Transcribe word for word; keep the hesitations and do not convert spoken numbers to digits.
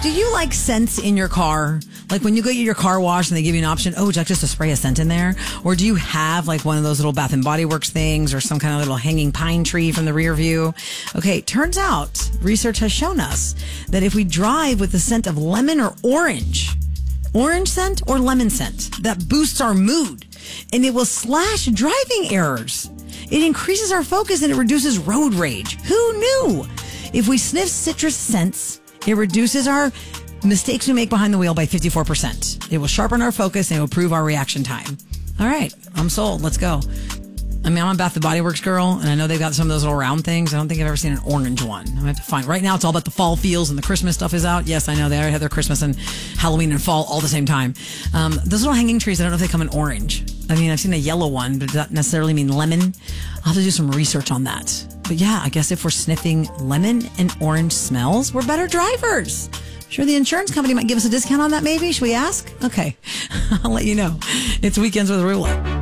Do you like scents in your car? Like when you go get your car washed and they give you an option, oh, would you like just to spray a scent in there? Or do you have like one of those little Bath and Body Works things or some kind of little hanging pine tree from the rear view? Okay, turns out research has shown us that if we drive with the scent of lemon or orange, orange scent or lemon scent, that boosts our mood and it will slash driving errors. It increases our focus and it reduces road rage. Who knew? If we sniff citrus scents, it reduces our mistakes we make behind the wheel by fifty-four percent. It will sharpen our focus and it will improve our reaction time. All right, I'm sold. Let's go. I mean, I'm a Bath and Body Works girl, and I know they've got some of those little round things. I don't think I've ever seen an orange one. I'm going to have to find. Right now, it's all about the fall feels, and the Christmas stuff is out. Yes, I know. They already have their Christmas and Halloween and fall all the same time. Um, those little hanging trees, I don't know if they come in orange. I mean, I've seen a yellow one, but does that necessarily mean lemon? I'll have to do some research on that. But yeah, I guess if we're sniffing lemon and orange smells, we're better drivers. Sure, the insurance company might give us a discount on that, maybe? Should we ask? Okay. I'll let you know. It's Weekends with Rula.